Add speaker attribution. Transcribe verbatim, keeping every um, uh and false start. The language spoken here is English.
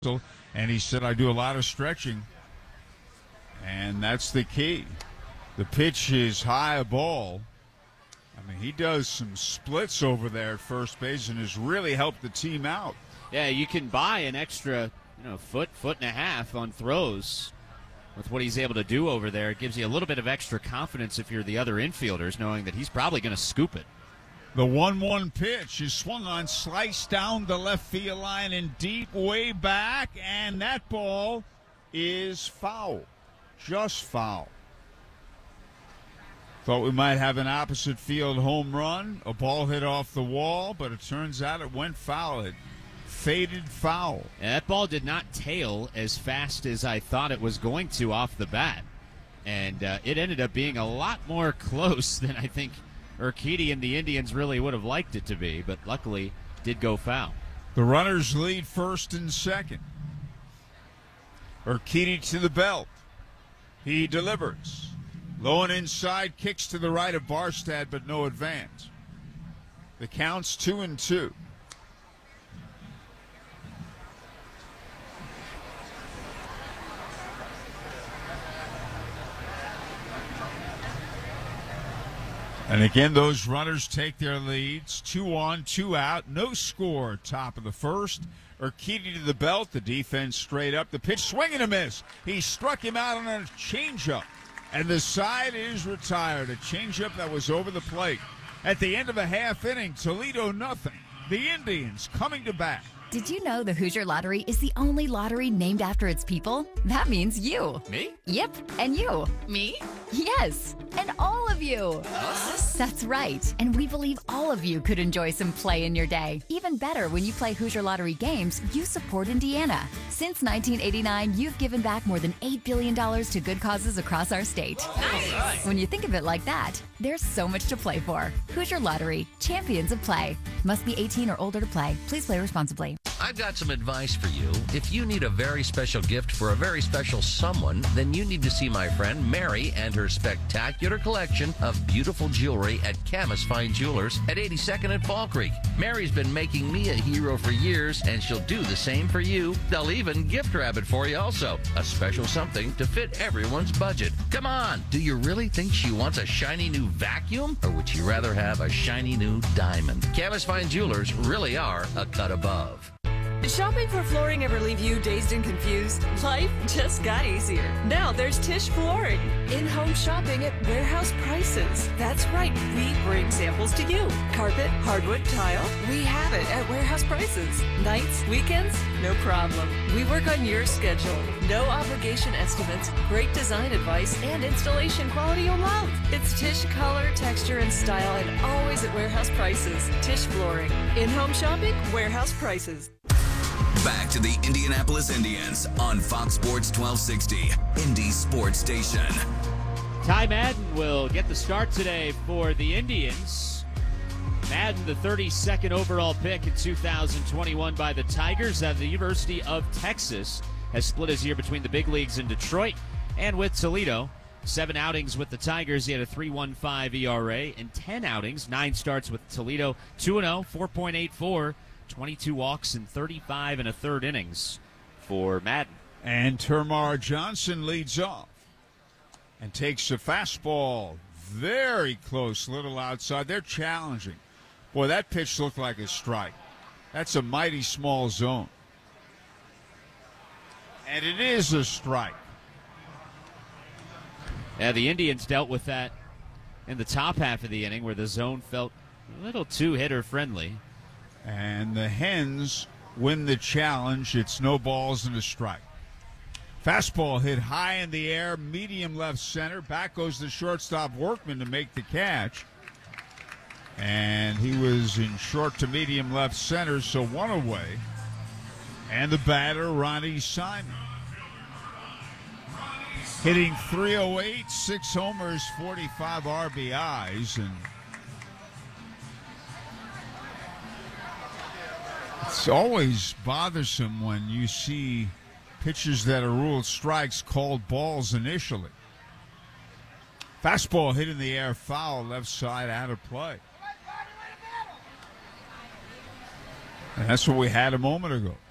Speaker 1: And he said, I do a lot of stretching, and that's the key. The pitch is high ball. I mean, he does some splits over there at first base and has really helped the team out.
Speaker 2: Yeah, you can buy an extra, you know, foot, foot and a half on throws with what he's able to do over there. It gives you a little bit of extra confidence if you're the other infielders, knowing that he's probably going to scoop it.
Speaker 1: The one one pitch is swung on, sliced down the left field line and deep way back, and that ball is foul. Just foul. Thought we might have an opposite field home run, a ball hit off the wall, but it turns out it went foul. It faded foul.
Speaker 2: And that ball did not tail as fast as I thought it was going to off the bat. And uh, it ended up being a lot more close than I think Urquidy and the Indians really would have liked it to be, but luckily did go foul.
Speaker 1: The runners lead first and second. Urquidy to the belt. He delivers. Low and inside, kicks to the right of Barstad, but no advance. The count's two and two. And again, those runners take their leads. Two on, two out. No score, top of the first. Urquidy to the belt. The defense straight up. The pitch, swing and a miss. He struck him out on a changeup. And the side is retired. A changeup that was over the plate. At the end of a half inning, Toledo nothing. The Indians coming to bat.
Speaker 3: Did you know the Hoosier Lottery is the only lottery named after its people? That means you.
Speaker 2: Me?
Speaker 3: Yep, and you.
Speaker 4: Me?
Speaker 3: Yes, and all of you.
Speaker 4: Us?
Speaker 3: That's right, and we believe all of you could enjoy some play in your day. Even better, when you play Hoosier Lottery games, you support Indiana. Since nineteen eighty-nine, you've given back more than eight billion dollars to good causes across our state.
Speaker 4: Nice.
Speaker 3: When you think of it like that, there's so much to play for. Hoosier Lottery, champions of play. Must be eighteen or older to play. Please play responsibly.
Speaker 5: I've got some advice for you. If you need a very special gift for a very special someone, then you need to see my friend Mary and her spectacular collection of beautiful jewelry at Camas Fine Jewelers at eighty-second and Fall Creek. Mary's been making me a hero for years, and she'll do the same for you. They'll even gift wrap it for you also. A special something to fit everyone's budget. Come on, do you really think she wants a shiny new vacuum? Or would she rather have a shiny new diamond? Camas Fine Jewelers really are a cut above.
Speaker 4: Did shopping for flooring ever leave you dazed and confused? Life just got easier. Now there's Tisch Flooring. In-home shopping at warehouse prices. That's right, we bring samples to you. Carpet, hardwood, tile, we have it at warehouse prices. Nights, weekends, no problem. We work on your schedule. No obligation estimates, great design advice, and installation quality you'll love. It's Tisch color, texture, and style, and always at warehouse prices. Tisch Flooring. In-home shopping, warehouse prices.
Speaker 6: Back to the Indianapolis Indians on Fox Sports twelve sixty, Indy Sports Station.
Speaker 2: Ty Madden will get the start today for the Indians. Madden, the thirty-second overall pick in two thousand twenty-one by the Tigers at the University of Texas, has split his year between the big leagues in Detroit and with Toledo. Seven outings with the Tigers. He had a three point one five E R A in ten outings. Nine starts with Toledo. two and oh, four point eight four. twenty-two walks in thirty-five and a third innings for Madden.
Speaker 1: And Termar Johnson leads off and takes a fastball very close, little outside. They're challenging. Boy, that pitch looked like a strike. That's a mighty small zone. And it is a strike.
Speaker 2: Yeah, the Indians dealt with that in the top half of the inning where the zone felt a little too hitter-friendly.
Speaker 1: And the Hens win the challenge. It's no balls and a strike. Fastball hit high in the air, medium left center. Back goes the shortstop Workman to make the catch. And he was in short to medium left center, so one away. And the batter, Ronnie Simon. Hitting three oh eight, six homers, forty-five R B Is, and it's always bothersome when you see pitches that are ruled strikes called balls initially. Fastball hit in the air, foul, left side, out of play. And that's what we had a moment ago.